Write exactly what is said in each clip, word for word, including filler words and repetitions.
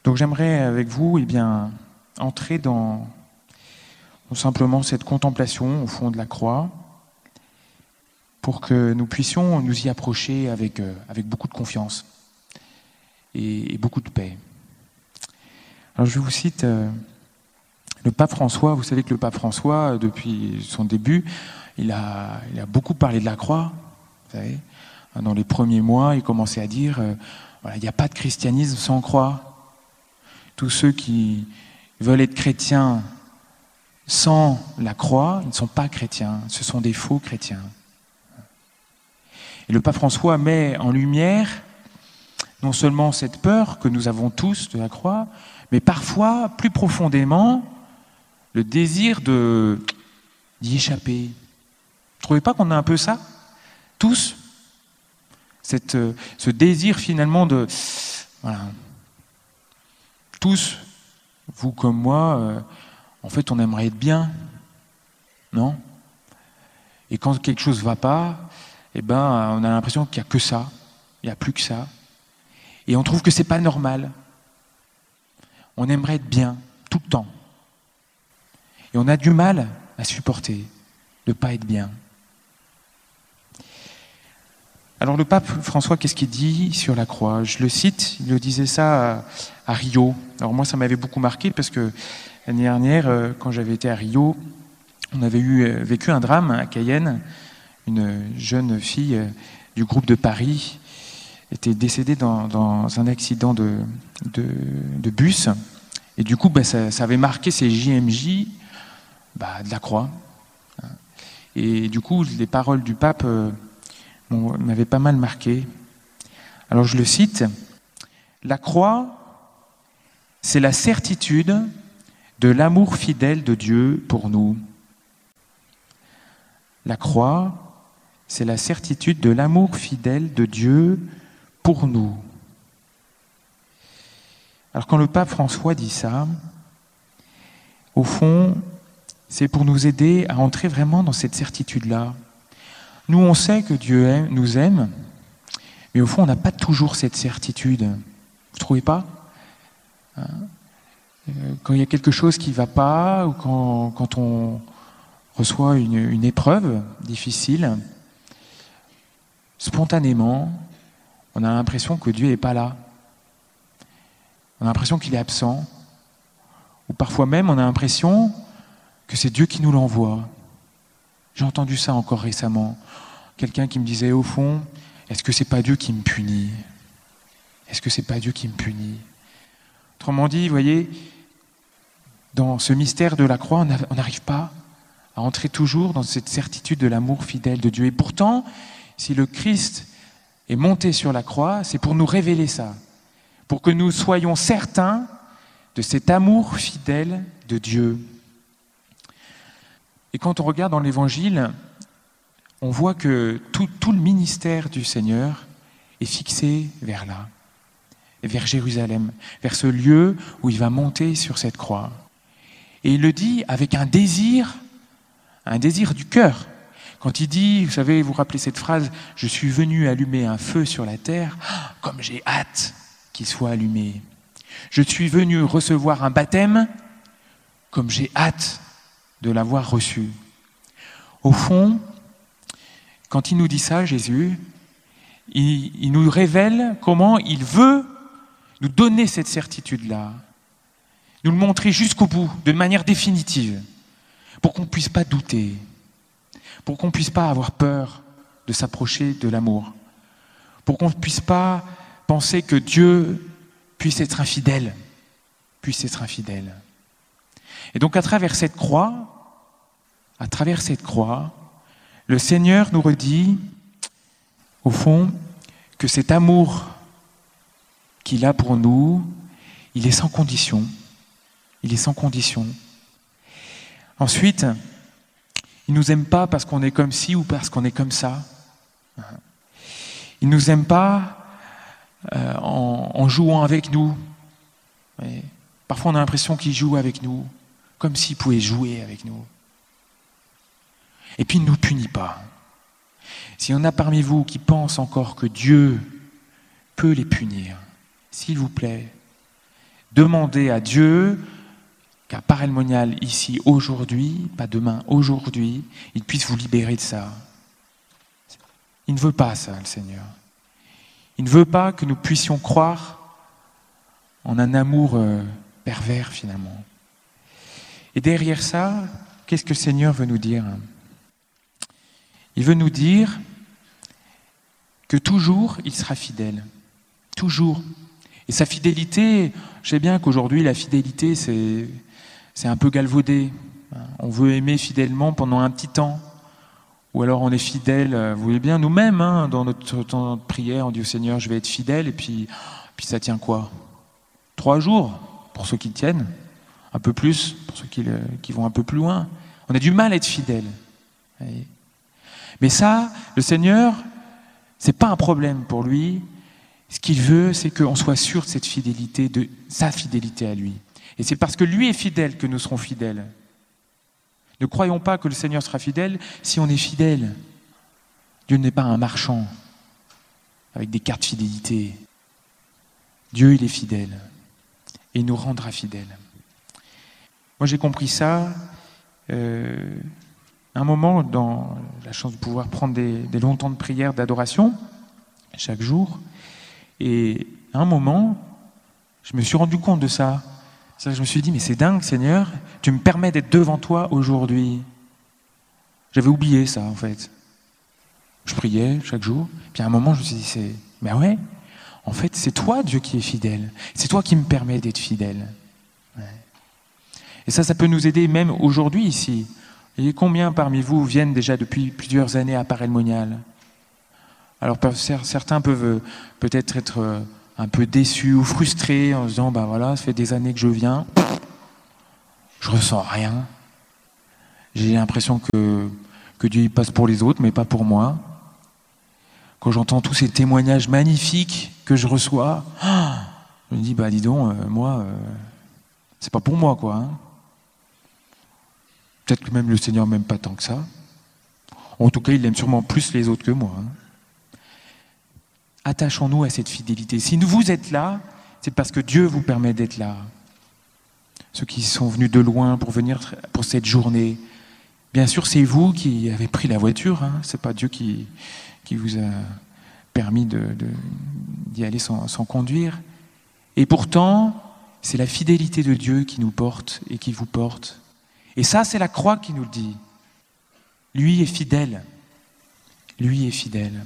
Donc j'aimerais avec vous eh bien, entrer dans simplement cette contemplation au fond de la croix pour que nous puissions nous y approcher avec, euh, avec beaucoup de confiance et, et beaucoup de paix. Alors je vous cite euh, le pape François. Vous savez que le pape François, depuis son début, il a, il a beaucoup parlé de la croix. Vous savez, dans les premiers mois, il commençait à dire euh, voilà, il n'y a pas de christianisme sans croix. Tous ceux qui veulent être chrétiens sans la croix, ils ne sont pas chrétiens, ce sont des faux chrétiens. Et le pape François met en lumière non seulement cette peur que nous avons tous de la croix, mais parfois, plus profondément, le désir de, d'y échapper. Vous ne trouvez pas qu'on a un peu ça, tous, cette, ce désir finalement de... Voilà, tous, vous comme moi, euh, en fait, on aimerait être bien, non? Et quand quelque chose ne va pas, eh ben, on a l'impression qu'il n'y a que ça, il n'y a plus que ça. Et on trouve que ce n'est pas normal. On aimerait être bien, tout le temps. Et on a du mal à supporter de ne pas être bien. Alors le pape François, qu'est-ce qu'il dit sur la croix? Je le cite, il le disait ça à, à Rio. Alors moi, ça m'avait beaucoup marqué parce que l'année dernière, quand j'avais été à Rio, on avait eu, vécu un drame à Cayenne. Une jeune fille du groupe de Paris était décédée dans, dans un accident de, de, de bus. Et du coup, bah, ça, ça avait marqué ces J M J bah, de la croix. Et du coup, les paroles du pape euh, m'avaient pas mal marqué. Alors je le cite. « La croix, c'est la certitude de l'amour fidèle de Dieu pour nous. La croix, c'est la certitude de l'amour fidèle de Dieu pour nous. » Alors quand le pape François dit ça, au fond, c'est pour nous aider à entrer vraiment dans cette certitude-là. Nous, on sait que Dieu aime, nous aime, mais au fond, on n'a pas toujours cette certitude. Vous ne trouvez pas ? Hein ? Quand il y a quelque chose qui ne va pas, ou quand, quand on reçoit une, une épreuve difficile, spontanément, on a l'impression que Dieu n'est pas là. On a l'impression qu'il est absent. Ou parfois même, on a l'impression que c'est Dieu qui nous l'envoie. J'ai entendu ça encore récemment. Quelqu'un qui me disait, au fond, est-ce que c'est pas Dieu qui me punit ? Est-ce que c'est pas Dieu qui me punit ? Autrement dit, vous voyez, dans ce mystère de la croix, on n'arrive pas à entrer toujours dans cette certitude de l'amour fidèle de Dieu. Et pourtant, si le Christ est monté sur la croix, c'est pour nous révéler ça, pour que nous soyons certains de cet amour fidèle de Dieu. Et quand on regarde dans l'Évangile, on voit que tout, tout le ministère du Seigneur est fixé vers là, vers Jérusalem, vers ce lieu où il va monter sur cette croix. Et il le dit avec un désir, un désir du cœur. Quand il dit, vous savez, vous vous rappelez cette phrase, « Je suis venu allumer un feu sur la terre, comme j'ai hâte qu'il soit allumé. Je suis venu recevoir un baptême, comme j'ai hâte de l'avoir reçu. » Au fond, quand il nous dit ça, Jésus, il, il nous révèle comment il veut nous donner cette certitude-là, nous le montrer jusqu'au bout, de manière définitive, pour qu'on ne puisse pas douter, pour qu'on ne puisse pas avoir peur de s'approcher de l'amour, pour qu'on ne puisse pas penser que Dieu puisse être infidèle, puisse être infidèle. Et donc à travers cette croix, à travers cette croix, le Seigneur nous redit, au fond, que cet amour qu'il a pour nous, il est sans condition. Il est sans condition. Ensuite, il ne nous aime pas parce qu'on est comme ci ou parce qu'on est comme ça. Il ne nous aime pas euh, en, en jouant avec nous. Et parfois, on a l'impression qu'il joue avec nous, comme s'il pouvait jouer avec nous. Et puis, il ne nous punit pas. S'il y en a parmi vous qui pensent encore que Dieu peut les punir, s'il vous plaît, Demandez à Dieu qu'à Paray-le-Monial, ici, aujourd'hui, pas demain, aujourd'hui, il puisse vous libérer de ça. Il ne veut pas ça, le Seigneur. Il ne veut pas que nous puissions croire en un amour euh, pervers, finalement. Et derrière ça, qu'est-ce que le Seigneur veut nous dire ? Il veut nous dire que toujours, il sera fidèle. Toujours. Et sa fidélité, je sais bien qu'aujourd'hui, la fidélité, c'est, c'est un peu galvaudé. On veut aimer fidèlement pendant un petit temps. Ou alors on est fidèle, vous voyez bien, nous-mêmes, hein, dans notre temps de prière, on dit au Seigneur, je vais être fidèle, et puis, puis ça tient quoi ? Trois jours, pour ceux qui tiennent, un peu plus, pour ceux qui, qui vont un peu plus loin. On a du mal à être fidèle. Mais ça, le Seigneur, c'est pas un problème pour lui. Ce qu'il veut, c'est qu'on soit sûr de cette fidélité, de sa fidélité à lui. Et c'est parce que lui est fidèle que nous serons fidèles. Ne croyons pas que le Seigneur sera fidèle si on est fidèle. Dieu n'est pas un marchand avec des cartes fidélité. Dieu, il est fidèle et il nous rendra fidèles. Moi, j'ai compris ça euh, un moment dans la chance de pouvoir prendre des, des longs temps de prière, d'adoration, chaque jour. Et à un moment, je me suis rendu compte de ça. Je me suis dit, mais c'est dingue, Seigneur, tu me permets d'être devant toi aujourd'hui. J'avais oublié ça, en fait. Je priais chaque jour, puis à un moment, je me suis dit, c'est, ben ouais, en fait, c'est toi, Dieu, qui est fidèle. C'est toi qui me permets d'être fidèle. Ouais. Et ça, ça peut nous aider même aujourd'hui, ici. Et combien parmi vous viennent déjà depuis plusieurs années à Paray-le-Monial ? Alors, certains peuvent peut-être être un peu déçus ou frustrés en se disant, ben voilà, ça fait des années que je viens, je ressens rien. J'ai l'impression que, que Dieu il passe pour les autres, mais pas pour moi. Quand j'entends tous ces témoignages magnifiques que je reçois, je me dis, bah dis donc, euh, moi, euh, c'est pas pour moi, quoi. Hein. Peut-être que même le Seigneur m'aime pas tant que ça. En tout cas, il aime sûrement plus les autres que moi. Hein. Attachons-nous à cette fidélité. Si vous êtes là, c'est parce que Dieu vous permet d'être là. Ceux qui sont venus de loin pour venir pour cette journée, bien sûr, c'est vous qui avez pris la voiture. Hein. C'est pas Dieu qui, qui vous a permis de, de, d'y aller sans, sans conduire. Et pourtant, c'est la fidélité de Dieu qui nous porte et qui vous porte. Et ça, c'est la croix qui nous le dit. Lui est fidèle. Lui est fidèle.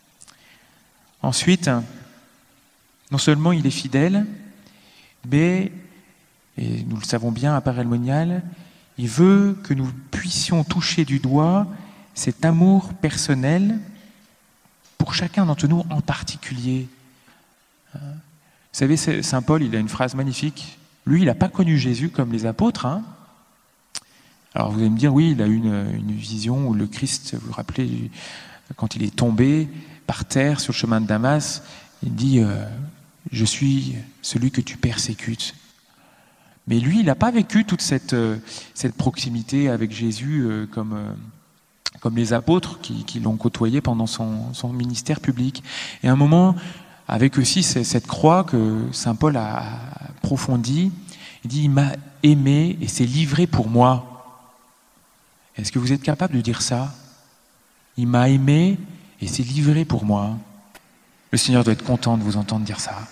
Ensuite, non seulement il est fidèle, mais, et nous le savons bien à Paray-le-Monial, il veut que nous puissions toucher du doigt cet amour personnel pour chacun d'entre nous en particulier. Vous savez, Saint Paul, il a une phrase magnifique. Lui, il n'a pas connu Jésus comme les apôtres. Hein. Alors vous allez me dire, oui, il a eu une, une vision où le Christ, vous vous rappelez, quand il est tombé par terre sur le chemin de Damas, il dit euh, « Je suis celui que tu persécutes ». Mais lui, il n'a pas vécu toute cette, euh, cette proximité avec Jésus euh, comme, euh, comme les apôtres qui, qui l'ont côtoyé pendant son, son ministère public. Et à un moment, avec aussi cette croix que saint Paul a approfondie, il dit « Il m'a aimé et s'est livré pour moi ». Est-ce que vous êtes capable de dire ça ? Il m'a aimé et s'est livré pour moi. Le Seigneur doit être content de vous entendre dire ça.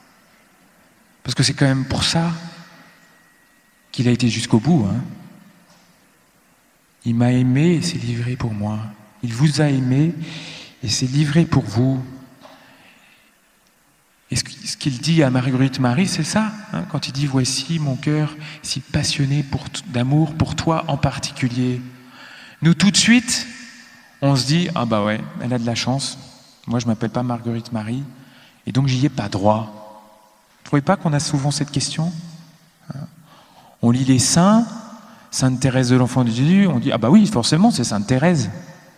Parce que c'est quand même pour ça qu'il a été jusqu'au bout. Hein. Il m'a aimé et s'est livré pour moi. Il vous a aimé et s'est livré pour vous. Et ce qu'il dit à Marguerite Marie, c'est ça, hein, quand il dit « Voici mon cœur si passionné pour, d'amour pour toi en particulier ». Nous, tout de suite, on se dit « Ah bah ouais, elle a de la chance. Moi, je ne m'appelle pas Marguerite Marie, et donc j'y ai pas droit. » Vous ne trouvez pas qu'on a souvent cette question ? On lit les saints, Sainte Thérèse de l'Enfant de Jésus, on dit « Ah bah oui, forcément, c'est Sainte Thérèse. »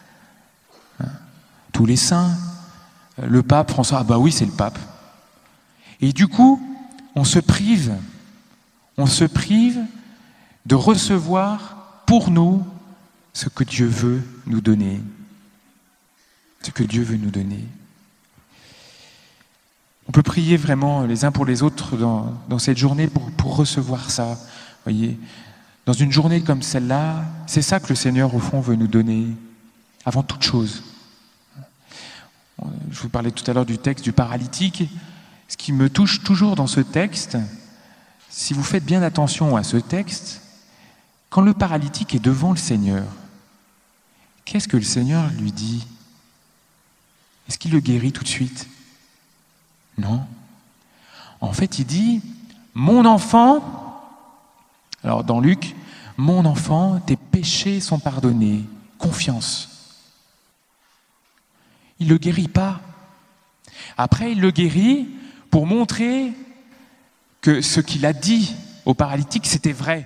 Tous les saints, le pape François, « Ah bah oui, c'est le pape. » Et du coup, on se prive, on se prive de recevoir pour nous ce que Dieu veut nous donner. Ce que Dieu veut nous donner. On peut prier vraiment les uns pour les autres dans, dans cette journée pour, pour recevoir ça. Voyez, dans une journée comme celle-là, c'est ça que le Seigneur, au fond, veut nous donner, avant toute chose. Je vous parlais tout à l'heure du texte du paralytique. Ce qui me touche toujours dans ce texte, si vous faites bien attention à ce texte, quand le paralytique est devant le Seigneur, qu'est-ce que le Seigneur lui dit? Est-ce qu'il le guérit tout de suite? Non. En fait, il dit, mon enfant, alors dans Luc, mon enfant, tes péchés sont pardonnés. Confiance. Il ne le guérit pas. Après, il le guérit pour montrer que ce qu'il a dit au paralytique, c'était vrai.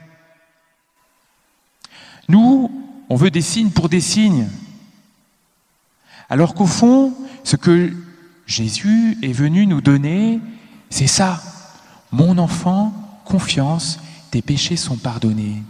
Nous, on veut des signes pour des signes. Alors qu'au fond, ce que Jésus est venu nous donner, c'est ça. Mon enfant, confiance, tes péchés sont pardonnés.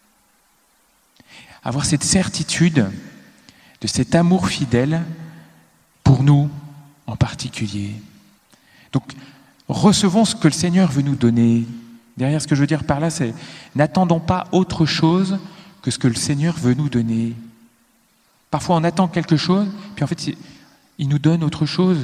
Avoir cette certitude de cet amour fidèle pour nous en particulier. Donc, recevons ce que le Seigneur veut nous donner. Derrière, ce que je veux dire par là, c'est n'attendons pas autre chose que ce que le Seigneur veut nous donner. Parfois, on attend quelque chose, puis en fait, il nous donne autre chose.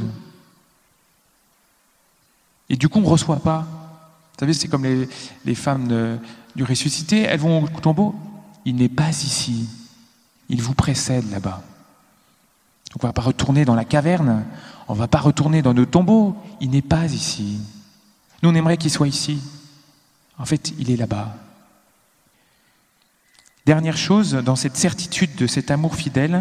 Et du coup, on ne reçoit pas. Vous savez, c'est comme les, les femmes de, du ressuscité, elles vont au tombeau. Il n'est pas ici. Il vous précède là-bas. Donc, on ne va pas retourner dans la caverne. On ne va pas retourner dans nos tombeaux. Il n'est pas ici. Nous, on aimerait qu'il soit ici. En fait, il est là-bas. Dernière chose, dans cette certitude de cet amour fidèle,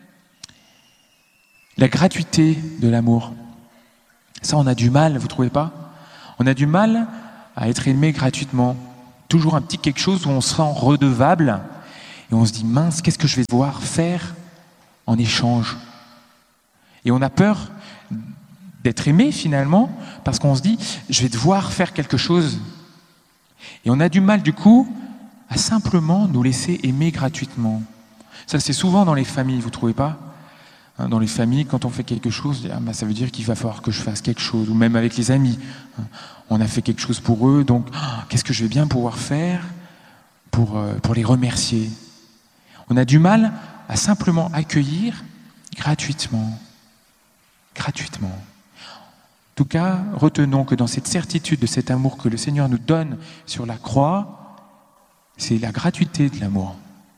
la gratuité de l'amour. Ça, on a du mal, vous ne trouvez pas? On a du mal à être aimé gratuitement. Toujours un petit quelque chose où on se sent redevable et on se dit, mince, qu'est-ce que je vais devoir faire en échange? Et on a peur d'être aimé finalement parce qu'on se dit, je vais devoir faire quelque chose. Et on a du mal du coup à simplement nous laisser aimer gratuitement. Ça, c'est souvent dans les familles, vous ne trouvez pas? Dans les familles, quand on fait quelque chose, ah bah, ça veut dire qu'il va falloir que je fasse quelque chose. Ou même avec les amis. On a fait quelque chose pour eux, donc ah, qu'est-ce que je vais bien pouvoir faire pour, euh, pour les remercier? On a du mal à simplement accueillir gratuitement. Gratuitement. En tout cas, retenons que dans cette certitude de cet amour que le Seigneur nous donne sur la croix, c'est la gratuité de l'amour.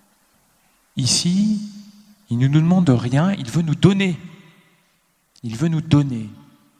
Ici, il ne nous demande rien, il veut nous donner. Il veut nous donner.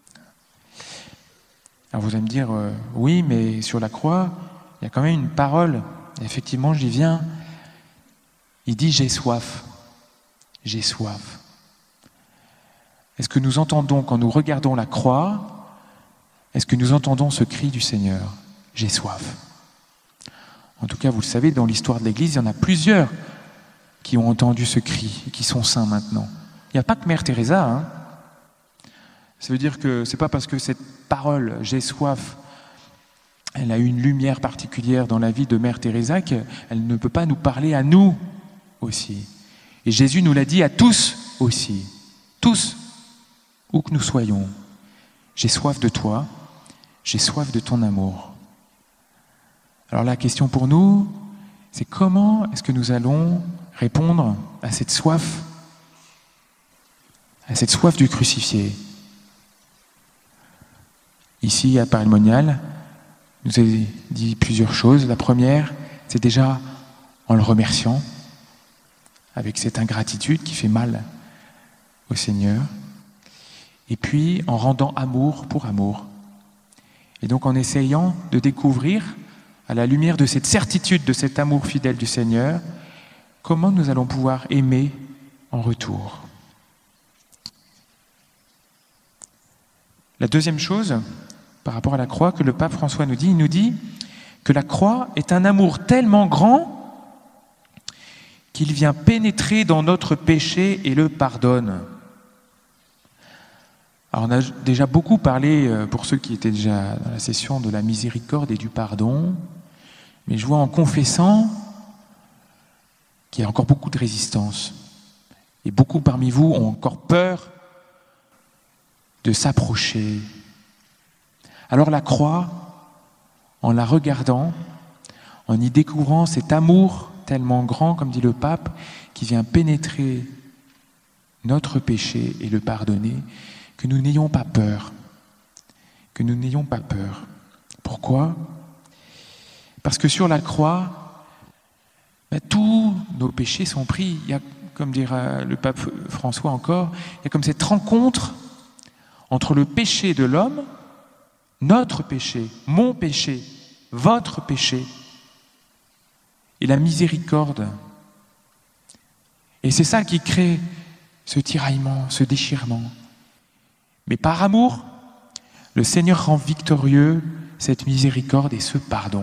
Alors vous allez me dire, euh, oui, mais sur la croix, il y a quand même une parole. Et effectivement, j'y viens. Il dit, j'ai soif. J'ai soif. Est-ce que nous entendons, quand nous regardons la croix, est-ce que nous entendons ce cri du Seigneur? J'ai soif. En tout cas, vous le savez, dans l'histoire de l'Église, il y en a plusieurs qui ont entendu ce cri et qui sont saints maintenant. Il n'y a pas que Mère Teresa. Hein. Ça veut dire que ce n'est pas parce que cette parole « j'ai soif », elle a eu une lumière particulière dans la vie de Mère Teresa qu'elle ne peut pas nous parler à nous aussi. Et Jésus nous l'a dit à tous aussi. Tous, où que nous soyons. J'ai soif de toi, j'ai soif de ton amour. Alors la question pour nous, c'est comment est-ce que nous allons répondre à cette soif, à cette soif du crucifié. Ici, à Paris-le-Monial, nous a dit plusieurs choses. La première, c'est déjà en le remerciant, avec cette ingratitude qui fait mal au Seigneur, et puis en rendant amour pour amour. Et donc en essayant de découvrir, à la lumière de cette certitude, de cet amour fidèle du Seigneur, comment nous allons pouvoir aimer en retour. La deuxième chose, par rapport à la croix, que le pape François nous dit, il nous dit que la croix est un amour tellement grand qu'il vient pénétrer dans notre péché et le pardonne. Alors on a déjà beaucoup parlé, pour ceux qui étaient déjà dans la session, de la miséricorde et du pardon, mais je vois en confessant qu'il y a encore beaucoup de résistance. Et beaucoup parmi vous ont encore peur de s'approcher, Alors la croix, en la regardant, en y découvrant cet amour tellement grand, comme dit le pape, qui vient pénétrer notre péché et le pardonner, que nous n'ayons pas peur. Que nous n'ayons pas peur. Pourquoi ? Parce que sur la croix, ben, tous nos péchés sont pris. Il y a, comme dira le pape François encore, il y a comme cette rencontre entre le péché de l'homme, notre péché, mon péché, votre péché, et la miséricorde. Et c'est ça qui crée ce tiraillement, ce déchirement. Mais par amour, le Seigneur rend victorieux cette miséricorde et ce pardon.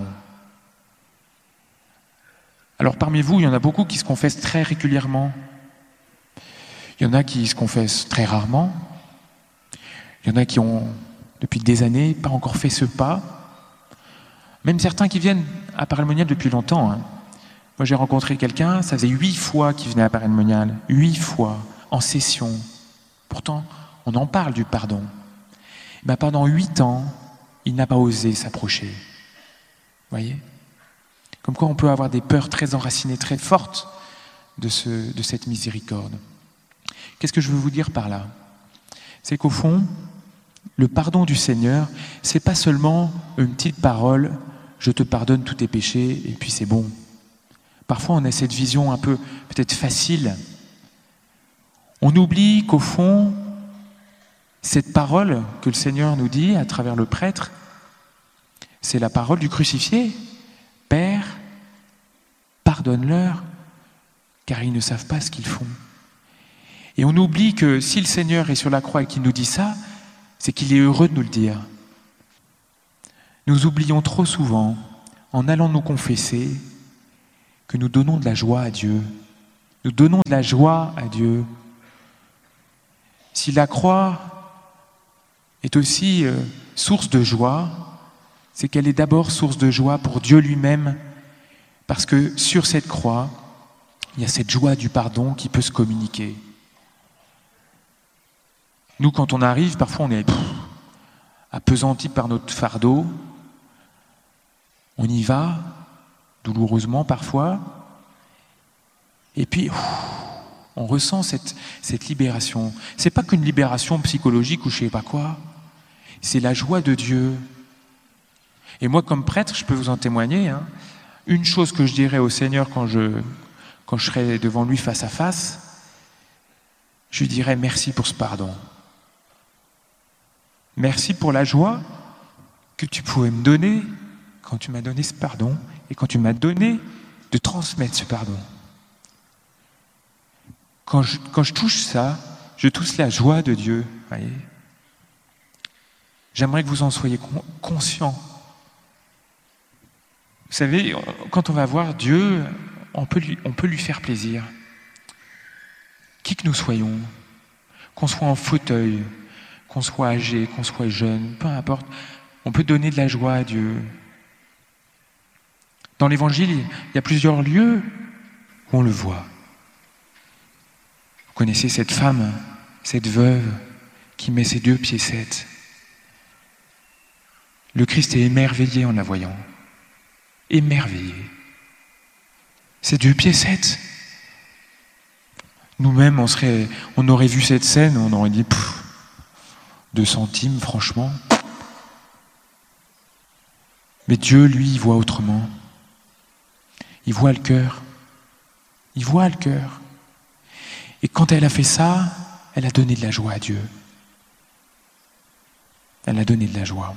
Alors parmi vous, il y en a beaucoup qui se confessent très régulièrement. Il y en a qui se confessent très rarement. Il y en a qui ont, depuis des années, pas encore fait ce pas. Même certains qui viennent à Paray-le-Monial depuis longtemps. Hein. Moi, j'ai rencontré quelqu'un, ça faisait huit fois qu'il venait à Paray-le-Monial. Huit fois, en session. Pourtant, on en parle du pardon. Ben, pendant huit ans, il n'a pas osé s'approcher. Vous voyez ? Comme quoi on peut avoir des peurs très enracinées, très fortes de, ce, de cette miséricorde. Qu'est-ce que je veux vous dire par là ? C'est qu'au fond, le pardon du Seigneur, c'est pas seulement une petite parole, je te pardonne tous tes péchés et puis c'est bon. Parfois on a cette vision un peu peut-être facile. On oublie qu'au fond, cette parole que le Seigneur nous dit à travers le prêtre, c'est la parole du crucifié. Père, pardonne-leur, car ils ne savent pas ce qu'ils font. Et on oublie que si le Seigneur est sur la croix et qu'il nous dit ça, c'est qu'il est heureux de nous le dire. Nous oublions trop souvent, en allant nous confesser, que nous donnons de la joie à Dieu. Nous donnons de la joie à Dieu. Si la croix est aussi euh, source de joie, c'est qu'elle est d'abord source de joie pour Dieu lui-même, parce que sur cette croix, il y a cette joie du pardon qui peut se communiquer. Nous, quand on arrive, parfois on est pff, appesanti par notre fardeau, on y va, douloureusement parfois, et puis pff, on ressent cette, cette libération. C'est pas qu'une libération psychologique ou je sais pas quoi, c'est la joie de Dieu. Et moi, comme prêtre, je peux vous en témoigner, hein, une chose que je dirais au Seigneur quand je, quand je serai devant lui face à face, je lui dirais merci pour ce pardon. Merci pour la joie que tu pouvais me donner quand tu m'as donné ce pardon et quand tu m'as donné de transmettre ce pardon. Quand je, quand je touche ça, je touche la joie de Dieu. Voyez. J'aimerais que vous en soyez conscients. Vous savez, quand on va voir Dieu, on peut lui, on peut lui faire plaisir. Qui que nous soyons, qu'on soit en fauteuil, qu'on soit âgé, qu'on soit jeune, peu importe, on peut donner de la joie à Dieu. Dans l'Évangile, il y a plusieurs lieux où on le voit. Vous connaissez cette femme, cette veuve, qui met ses deux piécettes. Le Christ est émerveillé en la voyant. Émerveillé. Ces deux piécettes. Nous-mêmes, on serait, on aurait vu cette scène, on aurait dit pff, deux centimes, franchement. Mais Dieu, lui, il voit autrement. Il voit le cœur. Il voit le cœur. Et quand elle a fait ça, elle a donné de la joie à Dieu. Elle a donné de la joie.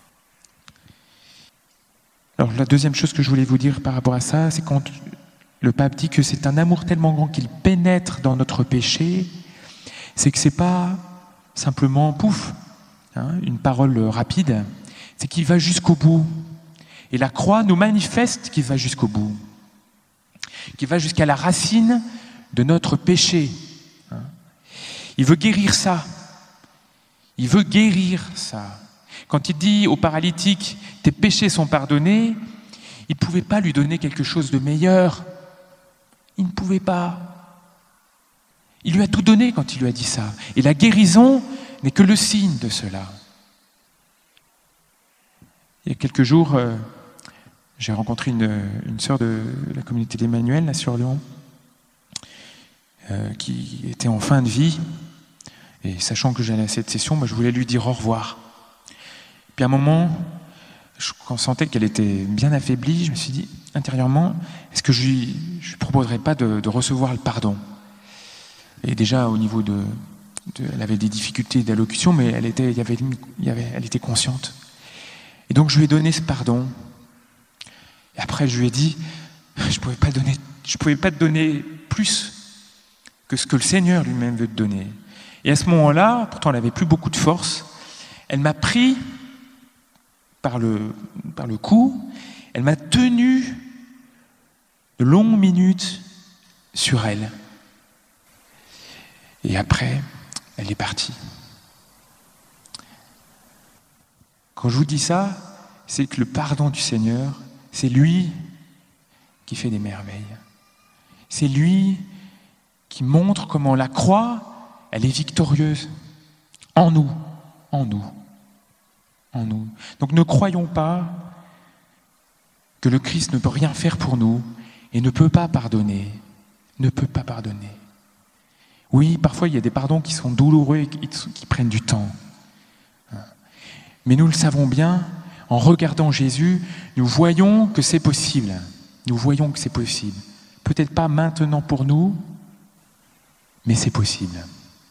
Alors la deuxième chose que je voulais vous dire par rapport à ça, c'est quand le pape dit que c'est un amour tellement grand qu'il pénètre dans notre péché, c'est que c'est pas simplement pouf, hein, une parole rapide, c'est qu'il va jusqu'au bout. Et la croix nous manifeste qu'il va jusqu'au bout, qu'il va jusqu'à la racine de notre péché. Hein. Il veut guérir ça. Il veut guérir ça. Quand il dit au paralytique « tes péchés sont pardonnés », il ne pouvait pas lui donner quelque chose de meilleur. Il ne pouvait pas. Il lui a tout donné quand il lui a dit ça. Et la guérison n'est que le signe de cela. il y a quelques jours, euh, j'ai rencontré une, une sœur de la communauté d'Emmanuel, là sur Lyon, euh, qui était en fin de vie. Et sachant que j'allais à cette session, moi, je voulais lui dire au revoir. Puis à un moment, je sentais qu'elle était bien affaiblie. Je me suis dit, intérieurement, est-ce que je lui, je lui proposerais pas de, de recevoir le pardon? Et déjà, au niveau de, de... Elle avait des difficultés d'allocution, mais elle était, il y avait, il y avait, elle était consciente. Et donc, je lui ai donné ce pardon. Et après, je lui ai dit, je ne pouvais pas donner, je pouvais pas te donner plus que ce que le Seigneur lui-même veut te donner. Et à ce moment-là, pourtant elle n'avait plus beaucoup de force, elle m'a pris par le, par le cou, elle m'a tenu de longues minutes sur elle. Et après, elle est partie. Quand je vous dis ça, c'est que le pardon du Seigneur, c'est lui qui fait des merveilles. C'est lui qui montre comment la croix, elle est victorieuse en nous, en nous, en nous. Donc ne croyons pas que le Christ ne peut rien faire pour nous et ne peut pas pardonner, ne peut pas pardonner. Oui, parfois il y a des pardons qui sont douloureux et qui, qui prennent du temps. Mais nous le savons bien, en regardant Jésus, nous voyons que c'est possible. Nous voyons que c'est possible. Peut-être pas maintenant pour nous, mais c'est possible.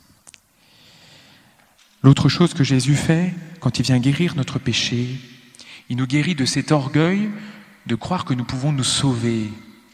L'autre chose que Jésus fait, quand il vient guérir notre péché, il nous guérit de cet orgueil de croire que nous pouvons nous sauver.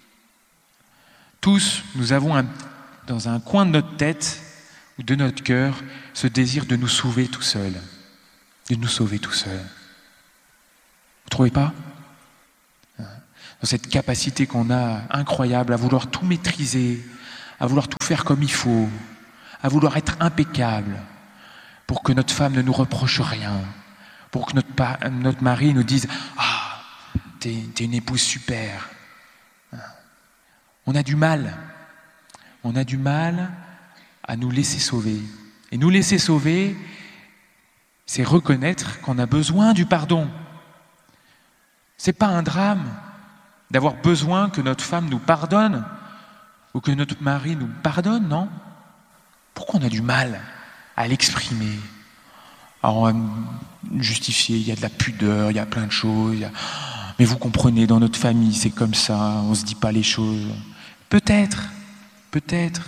Tous, nous avons un, dans un coin de notre tête ou de notre cœur ce désir de nous sauver tout seul, de nous sauver tout seul. Vous ne trouvez pas? Dans cette capacité qu'on a incroyable à vouloir tout maîtriser, à vouloir tout faire comme il faut, à vouloir être impeccable, pour que notre femme ne nous reproche rien, pour que notre, pa- notre mari nous dise « Ah, t'es, t'es une épouse super ». On a du mal, on a du mal à nous laisser sauver. Et nous laisser sauver, c'est reconnaître qu'on a besoin du pardon. C'est pas un drame d'avoir besoin que notre femme nous pardonne ou que notre mari nous pardonne, non? Pourquoi on a du mal à l'exprimer? Alors on va justifier, il y a de la pudeur, il y a plein de choses. Il y a... Mais vous comprenez, dans notre famille, c'est comme ça, on ne se dit pas les choses. Peut-être, peut-être.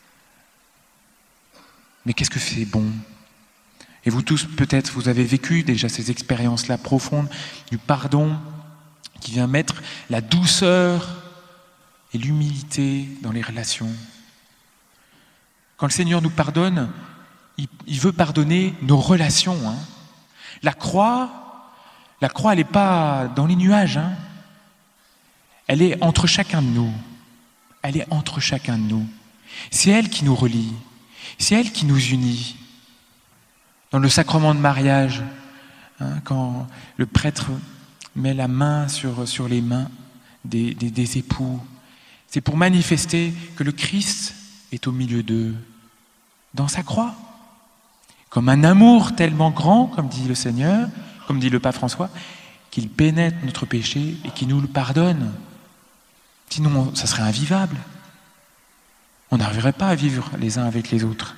Mais qu'est-ce que c'est bon? Et vous tous, peut-être, vous avez vécu déjà ces expériences-là profondes du pardon qui vient mettre la douceur et l'humilité dans les relations. Quand le Seigneur nous pardonne, il, il veut pardonner nos relations. Hein. La croix, la croix, elle n'est pas dans les nuages. Hein. Elle est entre chacun de nous. Elle est entre chacun de nous. C'est elle qui nous relie. C'est elle qui nous unit. Dans le sacrement de mariage, hein, quand le prêtre met la main sur, sur les mains des, des, des époux, c'est pour manifester que le Christ est au milieu d'eux, dans sa croix. Comme un amour tellement grand, comme dit le Seigneur, comme dit le pape François, qu'il pénètre notre péché et qu'il nous le pardonne. Sinon, ça serait invivable. On n'arriverait pas à vivre les uns avec les autres.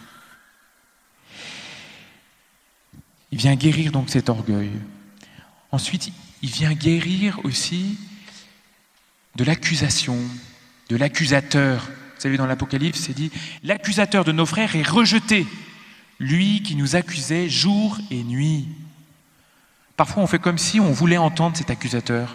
Il vient guérir donc cet orgueil. Ensuite, il vient guérir aussi de l'accusation, de l'accusateur. Vous savez, dans l'Apocalypse, c'est dit « L'accusateur de nos frères est rejeté, lui qui nous accusait jour et nuit. » Parfois, on fait comme si on voulait entendre cet accusateur,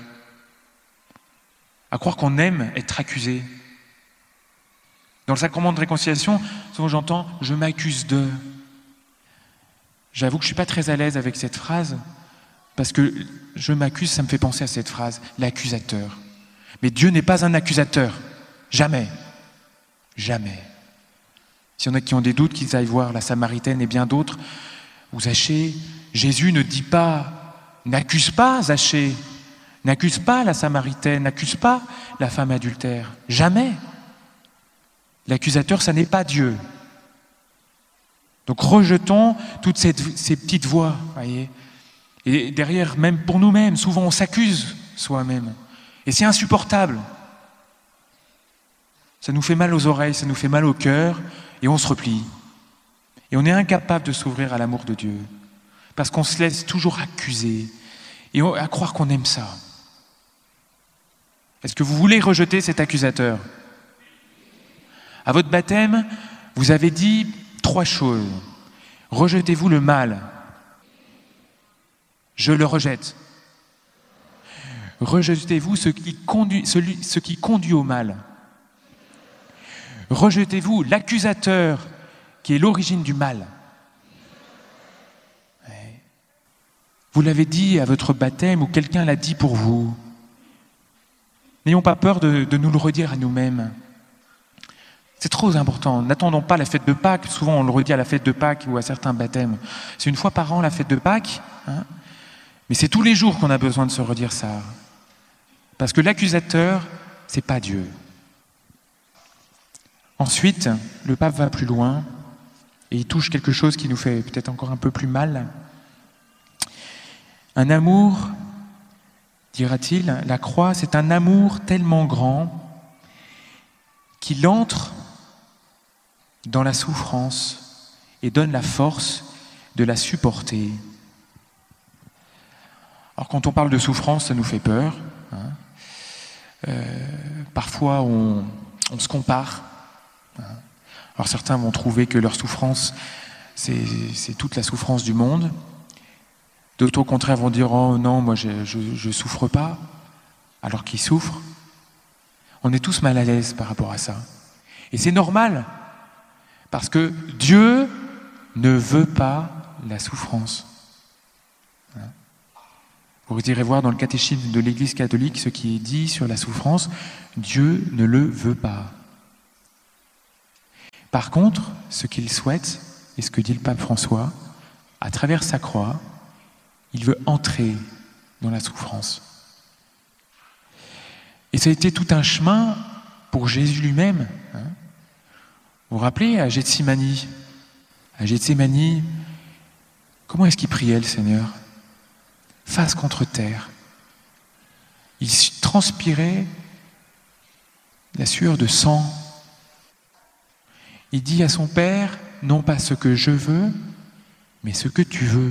à croire qu'on aime être accusé. Dans le sacrement de réconciliation, souvent j'entends « je m'accuse de ». J'avoue que je ne suis pas très à l'aise avec cette phrase, parce que « je m'accuse », ça me fait penser à cette phrase, l'accusateur. Mais Dieu n'est pas un accusateur, jamais, jamais. S'il y en a qui ont des doutes, qu'ils aillent voir la Samaritaine et bien d'autres, ou Zachée, Jésus ne dit pas « n'accuse pas Zachée », n'accuse pas la Samaritaine, n'accuse pas la femme adultère, jamais. L'accusateur, ça n'est pas Dieu. Donc rejetons toutes ces, ces petites voix, voyez. Et derrière, même pour nous-mêmes, souvent on s'accuse soi-même. Et c'est insupportable. Ça nous fait mal aux oreilles, ça nous fait mal au cœur, et on se replie. Et on est incapable de s'ouvrir à l'amour de Dieu, parce qu'on se laisse toujours accuser, et à croire qu'on aime ça. Est-ce que vous voulez rejeter cet accusateur ? À votre baptême, vous avez dit trois choses. Rejetez-vous le mal. Je le rejette. Rejetez-vous ce qui conduit, celui, ce qui conduit au mal. Rejetez-vous l'accusateur qui est l'origine du mal. Vous l'avez dit à votre baptême ou quelqu'un l'a dit pour vous. N'ayons pas peur de, de nous le redire à nous-mêmes. C'est trop important. N'attendons pas la fête de Pâques. Souvent, on le redit à la fête de Pâques ou à certains baptêmes. C'est une fois par an la fête de Pâques. Hein, mais c'est tous les jours qu'on a besoin de se redire ça. Parce que l'accusateur, c'est pas Dieu. Ensuite, le pape va plus loin et il touche quelque chose qui nous fait peut-être encore un peu plus mal. Un amour, dira-t-il, la croix, c'est un amour tellement grand qu'il entre dans la souffrance et donne la force de la supporter. Alors quand on parle de souffrance, ça nous fait peur. Hein. Euh, parfois, on, on se compare. Hein. Alors certains vont trouver que leur souffrance, c'est, c'est toute la souffrance du monde. D'autres, au contraire, vont dire « Oh non, moi, je ne souffre pas », alors qu'ils souffrent. On est tous mal à l'aise par rapport à ça. Et c'est normal, parce que Dieu ne veut pas la souffrance. Hein. Vous irez voir dans le catéchisme de l'Église catholique ce qui est dit sur la souffrance. Dieu ne le veut pas. Par contre, ce qu'il souhaite, et ce que dit le pape François, à travers sa croix, il veut entrer dans la souffrance. Et ça a été tout un chemin pour Jésus lui-même. Hein. Vous vous rappelez, à Gethsémani, à Gethsémani, comment est-ce qu'il priait le Seigneur ? Face contre terre. Il transpirait la sueur de sang. Il dit à son Père, non pas ce que je veux, mais ce que tu veux.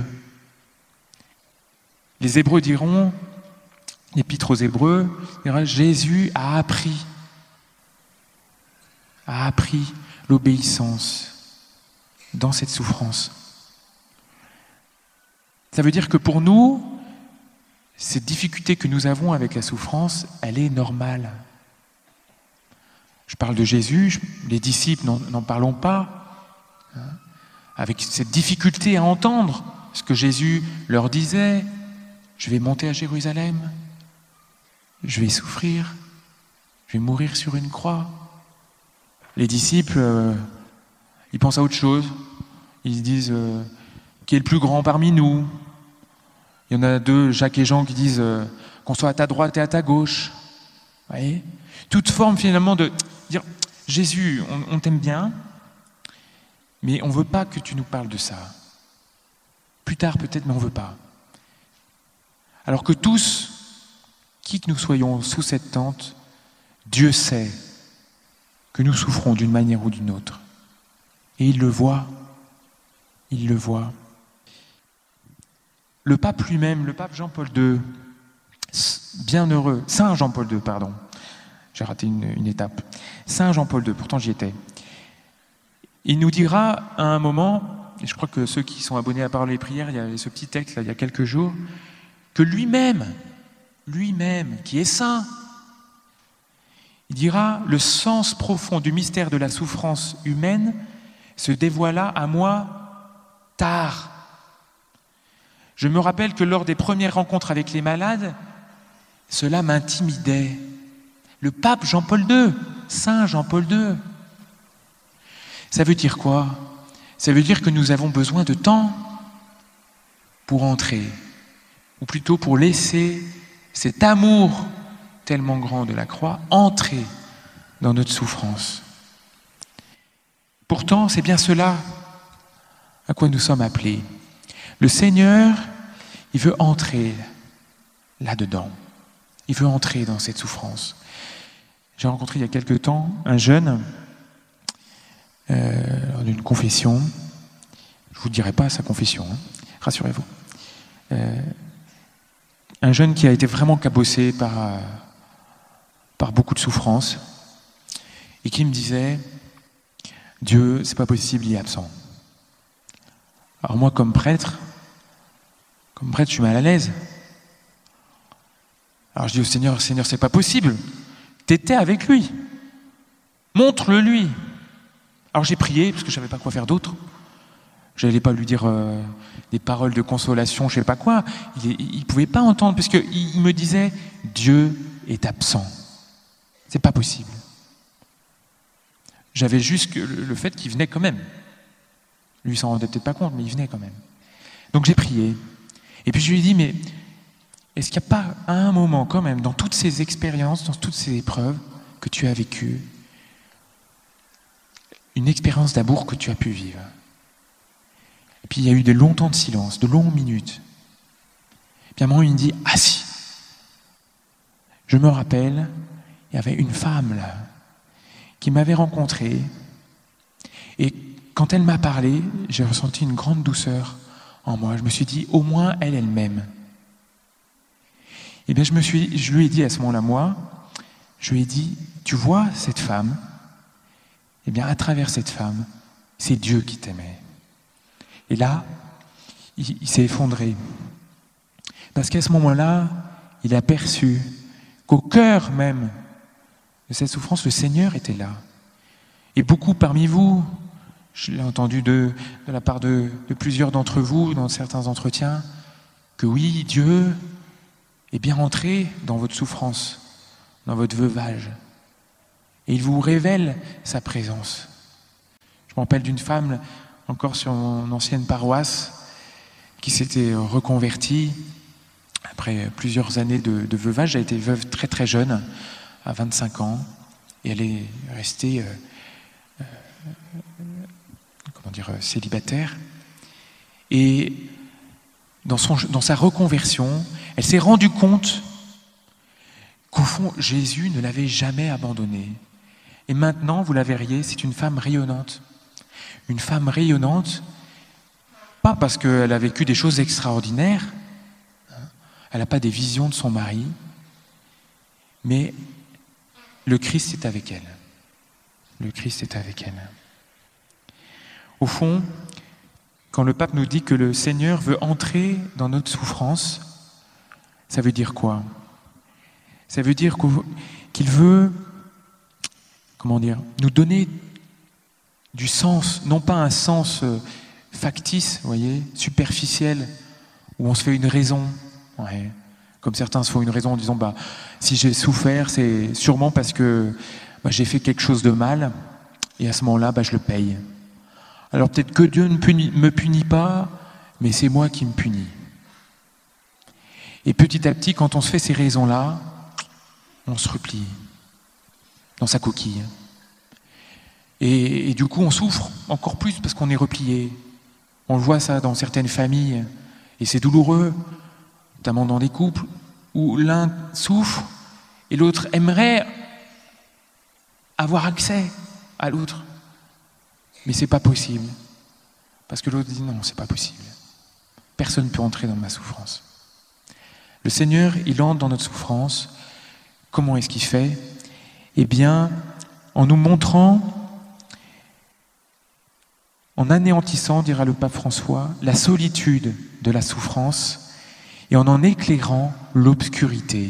Les Hébreux diront, l'Épître aux Hébreux, dira, Jésus a appris, a appris l'obéissance dans cette souffrance. Ça veut dire que pour nous, cette difficulté que nous avons avec la souffrance, elle est normale. Je parle de Jésus, les disciples, n'en, n'en parlons pas, hein, avec cette difficulté à entendre ce que Jésus leur disait. Je vais monter à Jérusalem, je vais souffrir, je vais mourir sur une croix. Les disciples, euh, ils pensent à autre chose. Ils disent, euh, qui est le plus grand parmi nous ? Il y en a deux, Jacques et Jean, qui disent euh, qu'on soit à ta droite et à ta gauche. Vous voyez ? Toute forme finalement de dire, Jésus, on, on t'aime bien, mais on ne veut pas que tu nous parles de ça. Plus tard peut-être, mais on ne veut pas. Alors que tous, qui que nous soyons sous cette tente, Dieu sait que nous souffrons d'une manière ou d'une autre. Et il le voit. Il le voit. Le pape lui-même, le pape Jean-Paul deux, bienheureux, Saint Jean-Paul deux, pardon, j'ai raté une, une étape. Saint Jean-Paul deux, pourtant j'y étais. Il nous dira à un moment, et je crois que ceux qui sont abonnés à Parole et Prière, il y avait ce petit texte là, il y a quelques jours, que lui-même, lui-même, qui est saint, il dira « Le sens profond du mystère de la souffrance humaine se dévoila à moi tard. Je me rappelle que lors des premières rencontres avec les malades, cela m'intimidait. » Le pape Jean-Paul deux, Saint Jean-Paul deux. Ça veut dire quoi ? Ça veut dire que nous avons besoin de temps pour entrer, ou plutôt pour laisser cet amour tellement grand de la croix entrer dans notre souffrance. Pourtant, c'est bien cela à quoi nous sommes appelés. Le Seigneur, il veut entrer là-dedans. Il veut entrer dans cette souffrance. J'ai rencontré il y a quelque temps un jeune euh, lors d'une confession. Je ne vous dirai pas sa confession, hein, rassurez-vous. Euh, un jeune qui a été vraiment cabossé par, euh, par beaucoup de souffrances et qui me disait « Dieu, c'est pas possible, il est absent ». Alors moi, comme prêtre, comme prêtre, je suis mal à l'aise. Alors je dis au Seigneur, Seigneur, c'est pas possible. T'étais avec lui. Montre-le lui. Alors j'ai prié, parce que je savais pas quoi faire d'autre. Je n'allais pas lui dire euh, des paroles de consolation, je sais pas quoi. Il ne pouvait pas entendre, parce qu'il il me disait, Dieu est absent. C'est pas possible. J'avais juste que le, le fait qu'il venait quand même. Lui s'en rendait peut-être pas compte, mais il venait quand même. Donc j'ai prié. Et puis je lui ai dit, mais est-ce qu'il n'y a pas à un moment quand même, dans toutes ces expériences, dans toutes ces épreuves que tu as vécues, une expérience d'amour que tu as pu vivre? Et puis il y a eu de longs temps de silence, de longues minutes. Et puis à un moment il me dit, ah si, je me rappelle, il y avait une femme là, qui m'avait rencontré, et quand elle m'a parlé, j'ai ressenti une grande douceur en moi. Je me suis dit, au moins elle, elle m'aime. Et bien je me suis, je lui ai dit à ce moment-là, moi, je lui ai dit, tu vois cette femme, et bien à travers cette femme, c'est Dieu qui t'aimait. Et là, il, il s'est effondré. Parce qu'à ce moment-là, il a perçu qu'au cœur même de cette souffrance, le Seigneur était là. Et beaucoup parmi vous, je l'ai entendu de, de la part de, de plusieurs d'entre vous dans certains entretiens, que oui, Dieu est bien entré dans votre souffrance, dans votre veuvage. Et il vous révèle sa présence. Je me rappelle d'une femme, encore sur mon ancienne paroisse, qui s'était reconvertie après plusieurs années de, de veuvage. Elle a été veuve très très jeune, à vingt-cinq ans, et elle est restée euh, euh, comment dire, célibataire. Et dans, son, dans sa reconversion, elle s'est rendue compte qu'au fond, Jésus ne l'avait jamais abandonnée. Et maintenant, vous la verriez, c'est une femme rayonnante. Une femme rayonnante, pas parce qu'elle a vécu des choses extraordinaires, elle n'a pas des visions de son mari, mais le Christ est avec elle. Le Christ est avec elle. Au fond, quand le pape nous dit que le Seigneur veut entrer dans notre souffrance, ça veut dire quoi? Ça veut dire qu'il veut, comment dire, nous donner du sens, non pas un sens factice, vous voyez, superficiel, où on se fait une raison. Ouais. Comme certains se font une raison en disant bah, si j'ai souffert, c'est sûrement parce que bah, j'ai fait quelque chose de mal, et à ce moment-là, bah, je le paye. Alors peut-être que Dieu ne punit, me punit pas, mais c'est moi qui me punis. Et petit à petit, quand on se fait ces raisons-là, on se replie dans sa coquille. Et, et du coup, on souffre encore plus parce qu'on est replié. On le voit ça dans certaines familles, et c'est douloureux, notamment dans des couples, où l'un souffre et l'autre aimerait avoir accès à l'autre. Mais c'est pas possible. Parce que l'autre dit non, c'est pas possible. Personne ne peut entrer dans ma souffrance. Le Seigneur, il entre dans notre souffrance. Comment est-ce qu'il fait? Eh bien, en nous montrant, en anéantissant, dira le pape François, la solitude de la souffrance et en en éclairant l'obscurité.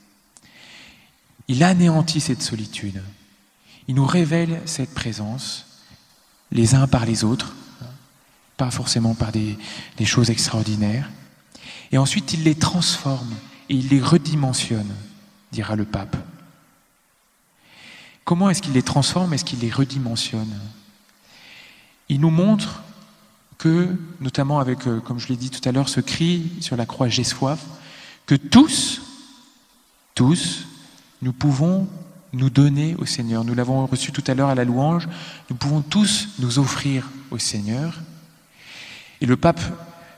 Il anéantit cette solitude. Il nous révèle cette présence, les uns par les autres, pas forcément par des, des choses extraordinaires. Et ensuite, il les transforme et il les redimensionne, dira le pape. Comment est-ce qu'il les transforme? Est-ce qu'il les redimensionne? Il nous montre que, notamment avec, comme je l'ai dit tout à l'heure, ce cri sur la croix « J'ai soif », que tous, tous, nous pouvons nous donner au Seigneur. Nous l'avons reçu tout à l'heure à la louange. Nous pouvons tous nous offrir au Seigneur. Et le pape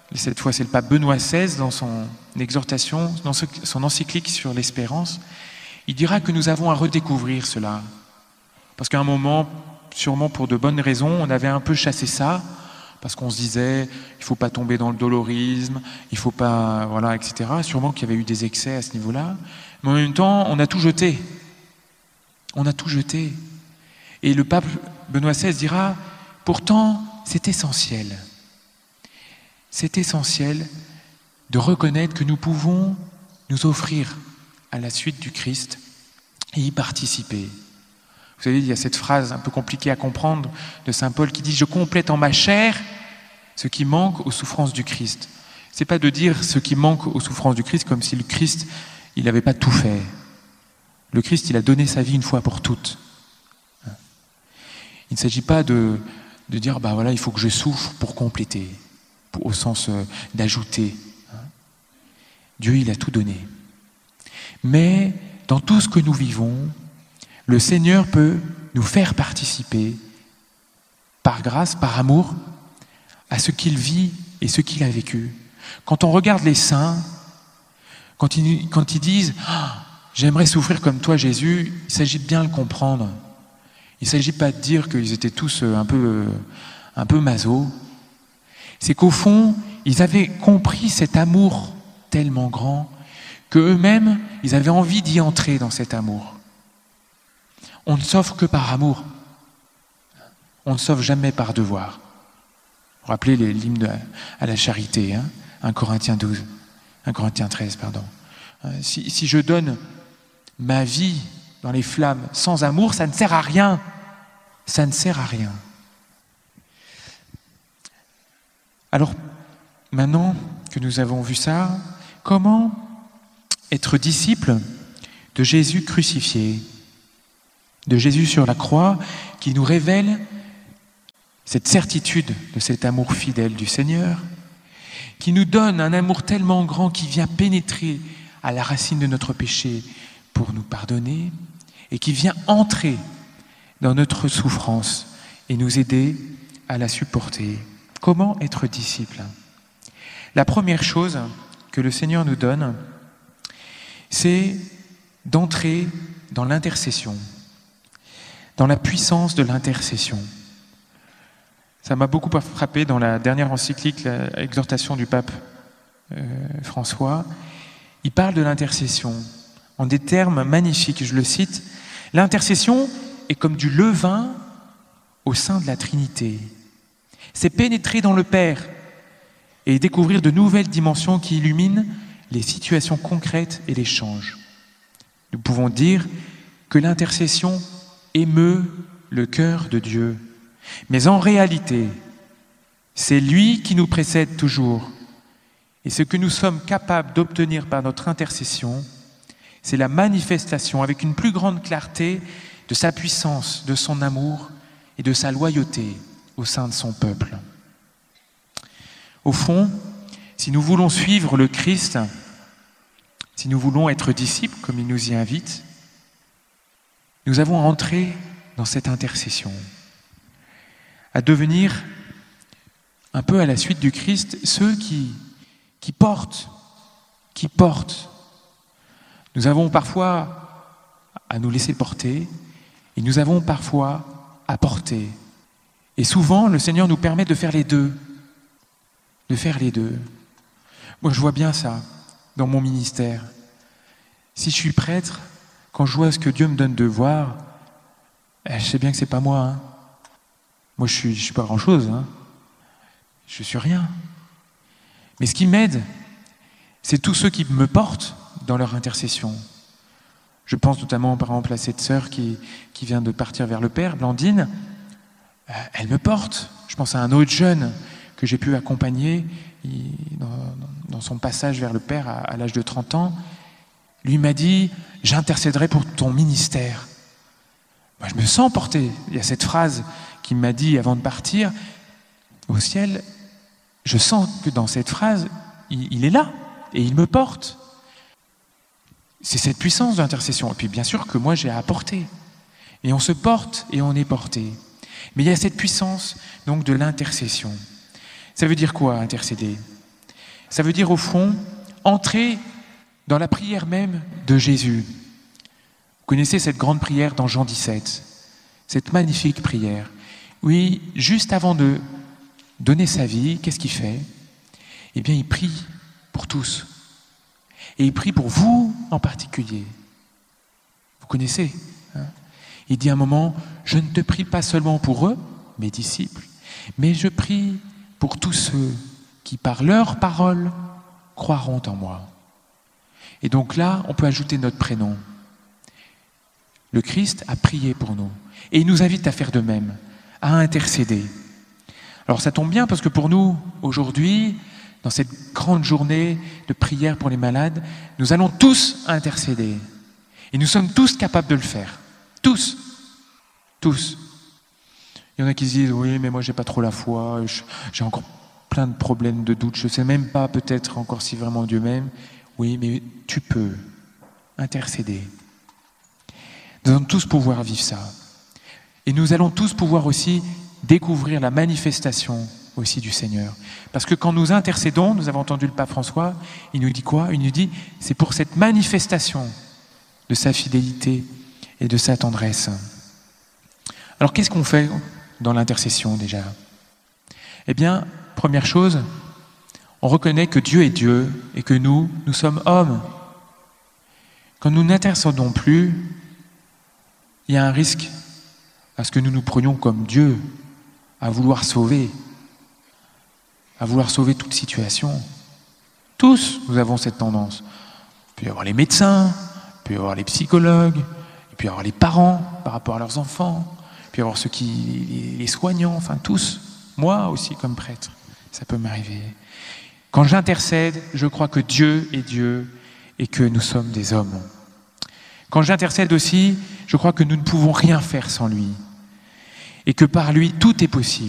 cette fois c'est le pape Benoît seize, dans son exhortation, dans son encyclique sur l'espérance, il dira que nous avons à redécouvrir cela. Parce qu'à un moment, sûrement pour de bonnes raisons, on avait un peu chassé ça, parce qu'on se disait, il ne faut pas tomber dans le dolorisme, il ne faut pas, voilà, et cetera. Sûrement qu'il y avait eu des excès à ce niveau-là. Mais en même temps, on a tout jeté. On a tout jeté. Et le pape Benoît seize dira, pourtant, c'est essentiel. C'est essentiel de reconnaître que nous pouvons nous offrir à la suite du Christ et y participer. Vous savez, il y a cette phrase un peu compliquée à comprendre de saint Paul qui dit « Je complète en ma chair ce qui manque aux souffrances du Christ ». Ce n'est pas de dire ce qui manque aux souffrances du Christ comme si le Christ, il n'avait pas tout fait. Le Christ, il a donné sa vie une fois pour toutes. Il ne s'agit pas de, de dire bah voilà, il faut que je souffre pour compléter, pour, au sens euh, d'ajouter. Dieu, il a tout donné. Mais dans tout ce que nous vivons, le Seigneur peut nous faire participer, par grâce, par amour, à ce qu'il vit et ce qu'il a vécu. Quand on regarde les saints, quand ils, quand ils disent ah, « J'aimerais souffrir comme toi, Jésus », il s'agit de bien le comprendre. Il ne s'agit pas de dire qu'ils étaient tous un peu, un peu maso. C'est qu'au fond, ils avaient compris cet amour tellement grand qu'eux-mêmes, ils avaient envie d'y entrer dans cet amour. On ne s'offre que par amour. On ne s'offre jamais par devoir. Vous rappelez l'hymne à la charité, hein, un Corinthiens douze, un Corinthiens treize, pardon. Si, si je donne ma vie dans les flammes sans amour, ça ne sert à rien. Ça ne sert à rien. Alors, maintenant que nous avons vu ça, comment être disciple de Jésus crucifié, de Jésus sur la croix, qui nous révèle cette certitude de cet amour fidèle du Seigneur, qui nous donne un amour tellement grand qui vient pénétrer à la racine de notre péché pour nous pardonner et qui vient entrer dans notre souffrance et nous aider à la supporter. Comment être disciple ? La première chose que le Seigneur nous donne, c'est d'entrer dans l'intercession, dans la puissance de l'intercession. Ça m'a beaucoup frappé dans la dernière encyclique, l'exhortation du pape euh, François. Il parle de l'intercession en des termes magnifiques, je le cite. L'intercession est comme du levain au sein de la Trinité. C'est pénétrer dans le Père et découvrir de nouvelles dimensions qui illuminent les situations concrètes et les changent. Nous pouvons dire que l'intercession émeut le cœur de Dieu. Mais en réalité, c'est lui qui nous précède toujours. Et ce que nous sommes capables d'obtenir par notre intercession, c'est la manifestation avec une plus grande clarté de sa puissance, de son amour et de sa loyauté au sein de son peuple. Au fond, si nous voulons suivre le Christ, si nous voulons être disciples, comme il nous y invite, nous avons à entrer dans cette intercession, à devenir, un peu à la suite du Christ, ceux qui, qui portent, qui portent. Nous avons parfois à nous laisser porter, et nous avons parfois à porter. Et souvent, le Seigneur nous permet de faire les deux, de faire les deux. Moi, je vois bien ça dans mon ministère. Si je suis prêtre, quand je vois ce que Dieu me donne de voir, je sais bien que c'est pas moi. Hein. Moi, je suis, je suis pas grand-chose. Hein. Je suis rien. Mais ce qui m'aide, c'est tous ceux qui me portent dans leur intercession. Je pense notamment, par exemple, à cette sœur qui, qui vient de partir vers le Père, Blandine. Euh, elle me porte. Je pense à un autre jeune que j'ai pu accompagner il, dans, dans son passage vers le Père à, à l'âge de trente ans. Lui m'a dit « J'intercéderai pour ton ministère ». Moi, je me sens porté. Il y a cette phrase qu'il m'a dit avant de partir au ciel. Je sens que dans cette phrase, il, il est là et il me porte. C'est cette puissance d'intercession. Et puis bien sûr que moi j'ai à apporter. Et on se porte et on est porté. Mais il y a cette puissance donc de l'intercession. Ça veut dire quoi, intercéder ? Ça veut dire au fond, entrer dans la prière même de Jésus. Vous connaissez cette grande prière dans Jean dix-sept, cette magnifique prière. Oui, juste avant de donner sa vie, qu'est-ce qu'il fait? Eh bien, il prie pour tous. Et il prie pour vous en particulier. Vous connaissez, hein? Il dit à un moment, je ne te prie pas seulement pour eux, mes disciples, mais je prie pour tous ceux qui, par leurs paroles, croiront en moi. Et donc là, on peut ajouter notre prénom. Le Christ a prié pour nous. Et il nous invite à faire de même, à intercéder. Alors ça tombe bien parce que pour nous, aujourd'hui, dans cette grande journée de prière pour les malades, nous allons tous intercéder. Et nous sommes tous capables de le faire. Tous. Tous. Il y en a qui se disent, oui, mais moi j'ai pas trop la foi, j'ai encore plein de problèmes, de doutes, je ne sais même pas peut-être encore si vraiment Dieu m'aime. Oui, mais tu peux intercéder. Nous allons tous pouvoir vivre ça. Et nous allons tous pouvoir aussi découvrir la manifestation aussi du Seigneur. Parce que quand nous intercédons, nous avons entendu le pape François, il nous dit quoi? Il nous dit, c'est pour cette manifestation de sa fidélité et de sa tendresse. Alors qu'est-ce qu'on fait dans l'intercession déjà? Eh bien, première chose, on reconnaît que Dieu est Dieu et que nous, nous sommes hommes. Quand nous n'intercédons plus, il y a un risque à ce que nous nous prenions comme Dieu, à vouloir sauver, à vouloir sauver toute situation. Tous, nous avons cette tendance. Il peut y avoir les médecins, il peut y avoir les psychologues, il peut y avoir les parents par rapport à leurs enfants, il peut y avoir ceux qui, les soignants, enfin tous. Moi aussi comme prêtre, ça peut m'arriver. Quand j'intercède, je crois que Dieu est Dieu et que nous sommes des hommes. Quand j'intercède aussi, je crois que nous ne pouvons rien faire sans lui et que par lui, tout est possible.